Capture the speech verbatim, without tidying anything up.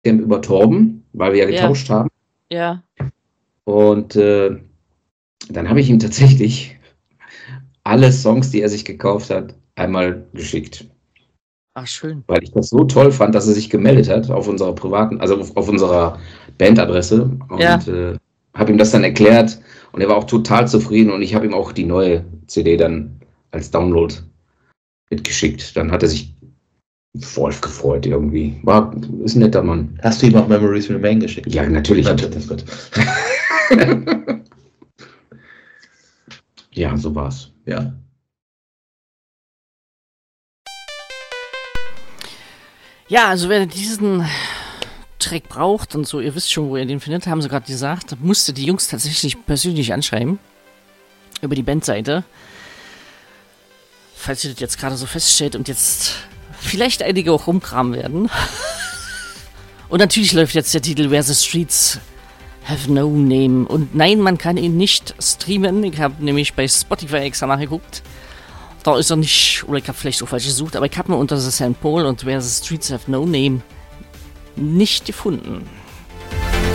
über Torben, weil wir ja Ja. getauscht haben. Ja. Und äh, dann habe ich ihm tatsächlich alle Songs, die er sich gekauft hat, einmal geschickt. Ach, schön. Weil ich das so toll fand, dass er sich gemeldet hat auf unserer privaten, also auf, auf unserer Bandadresse Ja. und äh, habe ihm das dann erklärt und er war auch total zufrieden und ich habe ihm auch die neue C D dann als Download mitgeschickt. Dann hat er sich voll gefreut irgendwie. War, ist ein netter Mann. Hast du ihm auch Memories Remain geschickt? Ja, natürlich. Natürlich, gut. Ja, so war's. Ja. Ja, also wer diesen Track braucht und so, ihr wisst schon, wo ihr den findet, haben sie gerade gesagt, musste die Jungs tatsächlich persönlich anschreiben. Über die Bandseite. Falls ihr das jetzt gerade so feststellt und jetzt vielleicht einige auch rumkramen werden. Und natürlich läuft jetzt der Titel Where the Streets Have No Name. Und nein, man kann ihn nicht streamen. Ich habe nämlich bei Spotify extra nachgeguckt. Da ist er nicht, oder ich habe vielleicht auch falsch gesucht, aber ich habe mir unter The Saint Paul und Where the Streets Have No Name nicht gefunden.